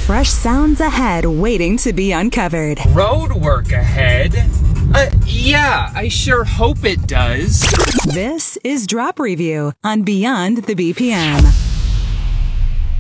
fresh sounds ahead waiting to be uncovered. Road work ahead? Yeah, I sure hope it does. This is Drop Review on Beyond the BPM.